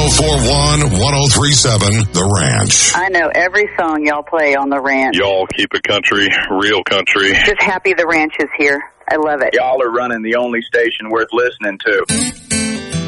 1041-1037 The Ranch. I know every song y'all play on The Ranch. Y'all keep it country, real country. Just happy The Ranch is here. I love it. Y'all are running the only station worth listening to.